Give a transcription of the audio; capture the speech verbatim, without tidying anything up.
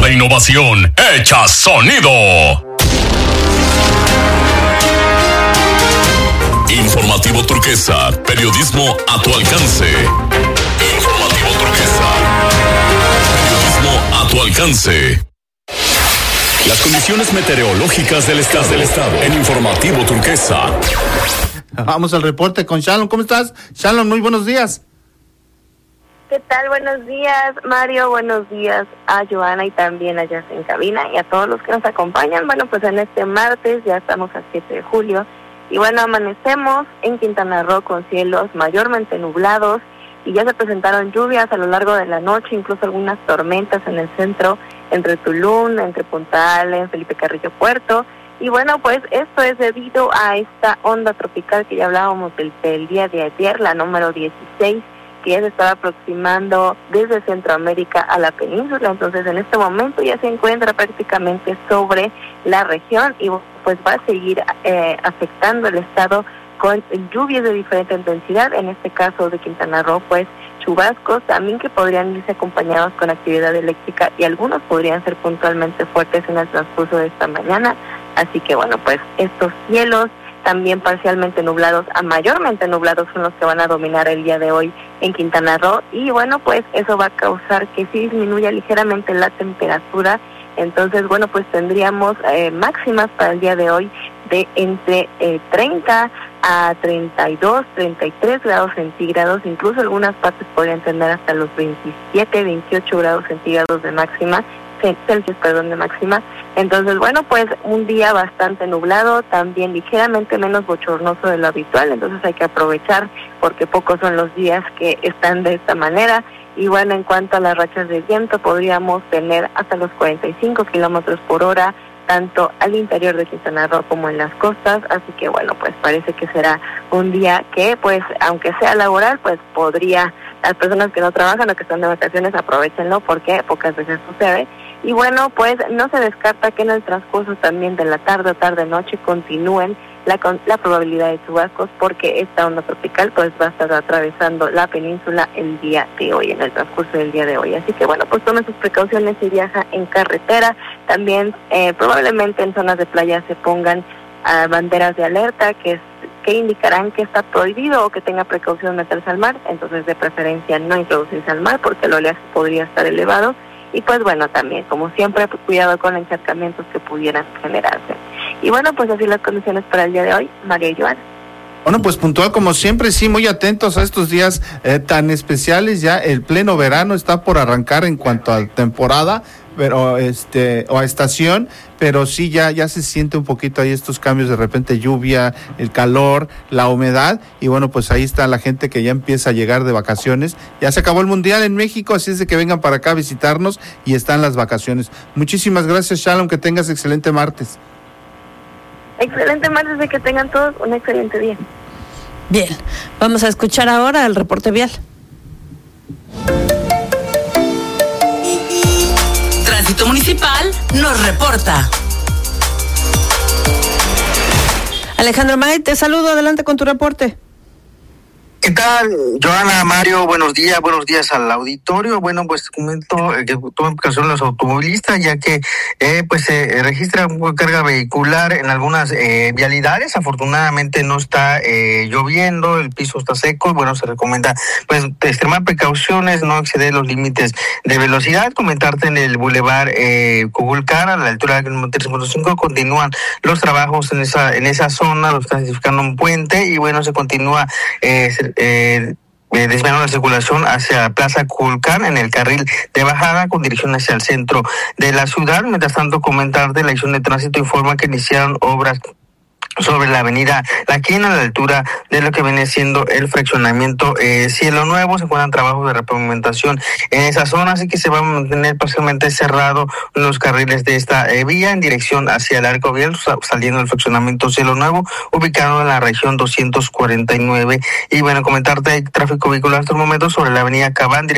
de innovación hecha sonido. Informativo Turquesa, periodismo a tu alcance. Informativo Turquesa, periodismo a tu alcance. Las condiciones meteorológicas del estado, del estado en Informativo Turquesa. Vamos al reporte con Shalom. ¿Cómo estás? Shalom, muy buenos días. ¿Qué tal? Buenos días, Mario. Buenos días a Joana y también allá en cabina y a todos los que nos acompañan. Bueno, pues en este martes ya estamos a siete de julio y bueno, amanecemos en Quintana Roo con cielos mayormente nublados y ya se presentaron lluvias a lo largo de la noche, incluso algunas tormentas en el centro, entre Tulum, entre Punta Allen, Felipe Carrillo Puerto. Y bueno, pues esto es debido a esta onda tropical que ya hablábamos del, del día de ayer, la número dieciséis, que ya se estaba aproximando desde Centroamérica a la península. Entonces en este momento ya se encuentra prácticamente sobre la región y pues va a seguir eh, afectando el estado con lluvias de diferente intensidad, en este caso de Quintana Roo, pues chubascos también que podrían irse acompañados con actividad eléctrica y algunos podrían ser puntualmente fuertes en el transcurso de esta mañana. Así que bueno, pues estos cielos también parcialmente nublados a mayormente nublados son los que van a dominar el día de hoy en Quintana Roo y bueno, pues eso va a causar que sí disminuya ligeramente la temperatura. Entonces bueno, pues tendríamos eh, máximas para el día de hoy de entre eh, treinta a treinta y dos, treinta y tres grados centígrados, incluso algunas partes podrían tener hasta los veintisiete, veintiocho grados centígrados de máxima, Celsius, perdón, de máxima. Entonces, bueno, pues un día bastante nublado, también ligeramente menos bochornoso de lo habitual, entonces hay que aprovechar porque pocos son los días que están de esta manera. Y bueno, en cuanto a las rachas de viento, podríamos tener hasta los cuarenta y cinco kilómetros por hora, tanto al interior de Quintana Roo como en las costas, así que bueno, pues parece que será un día que, pues, aunque sea laboral, pues podría, las personas que no trabajan o que están de vacaciones, aprovechenlo porque pocas veces sucede. Y bueno, pues no se descarta que en el transcurso también de la tarde o tarde-noche continúen la, la probabilidad de chubascos porque esta onda tropical pues va a estar atravesando la península el día de hoy, en el transcurso del día de hoy. Así que bueno, pues tomen sus precauciones si viaja en carretera. También eh, probablemente en zonas de playa se pongan uh, banderas de alerta que, es, que indicarán que está prohibido o que tenga precaución meterse al mar. Entonces de preferencia no introducirse al mar porque el oleaje podría estar elevado. Y pues bueno, también, como siempre, pues, cuidado con encharcamientos que pudieran generarse. Y bueno, pues así las condiciones para el día de hoy, María y Joana. Bueno, pues puntual como siempre, sí, muy atentos a estos días eh, tan especiales. Ya el pleno verano está por arrancar en cuanto a temporada, pero este o a estación, pero sí ya ya se siente un poquito ahí estos cambios, de repente lluvia, el calor, la humedad, y bueno, pues ahí está la gente que ya empieza a llegar de vacaciones. Ya se acabó el Mundial en México, así es de que vengan para acá a visitarnos y están las vacaciones. Muchísimas gracias, Shalom, que tengas excelente martes. Excelente martes, de que tengan todos un excelente día. Bien, vamos a escuchar ahora el reporte vial. Tránsito Municipal nos reporta. Alejandro May, te saludo, adelante con tu reporte. ¿Qué tal, Joana, Mario? Buenos días, buenos días al auditorio. Bueno, pues comento eh, que tomen precaución los automovilistas, ya que eh, pues se eh, registra una carga vehicular en algunas eh, vialidades. Afortunadamente no está eh, lloviendo, el piso está seco, y bueno, se recomienda pues extremar precauciones, no exceder los límites de velocidad. Comentarte en el bulevar eh, Cuculcán, a la altura del kilómetro tres punto cinco, continúan los trabajos en esa en esa zona, lo están edificando un puente, y bueno, se continúa eh, Eh, eh, desviando la circulación hacia Plaza Cuculcán en el carril de bajada con dirección hacia el centro de la ciudad. Mientras tanto, comentarte, la Dirección de Tránsito informa que iniciaron obras sobre la avenida La Quina, a la altura de lo que viene siendo el fraccionamiento eh, Cielo Nuevo. Se encuentran trabajos de repavimentación en esa zona, así que se va a mantener parcialmente cerrado los carriles de esta eh, vía en dirección hacia el Arco Vial, saliendo del fraccionamiento Cielo Nuevo, ubicado en la región doscientos cuarenta y nueve. Y bueno, comentarte el tráfico vehicular hasta el momento sobre la avenida Cabán,